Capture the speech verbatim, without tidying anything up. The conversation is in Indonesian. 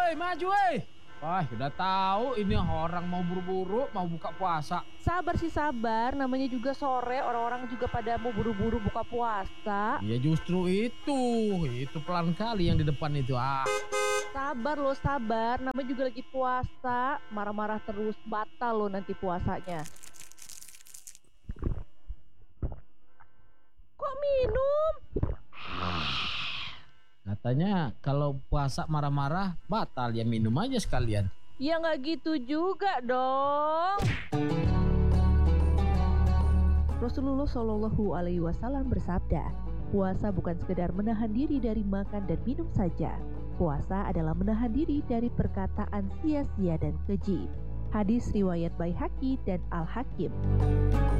woi, maju woi. Wah, udah tahu ini orang mau buru-buru mau buka puasa. Sabar sih sabar, namanya juga sore, orang-orang juga pada mau buru-buru buka puasa. Ya justru itu, itu pelan kali yang di depan itu. Ah, Sabar loh, sabar, namanya juga lagi puasa. Marah-marah terus, batal loh nanti puasanya. Kok minum? katanya kalau puasa marah-marah batal, ya minum aja sekalian. Ya nggak gitu juga dong. Rasulullah Shallallahu Alaihi Wasallam bersabda, puasa bukan sekedar menahan diri dari makan dan minum saja. Puasa adalah menahan diri dari perkataan sia-sia dan keji. Hadis riwayat Baihaqi dan Al-Hakim.